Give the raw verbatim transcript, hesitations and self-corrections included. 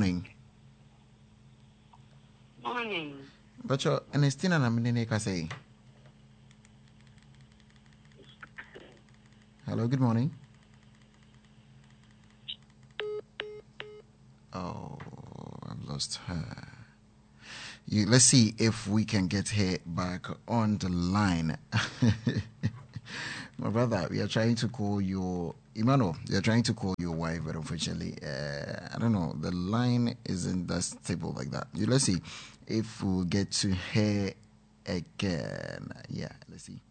morning. Morning. But your Ernestina Namineka say. Hello, good morning. Oh, I've lost her. You, let's see if we can get her back on the line. My brother, we are trying to call your Emmanuel. We are trying to call your wife, but unfortunately, uh, I don't know. The line isn't that stable like that. You, let's see if we'll get to her again. Yeah, let's see.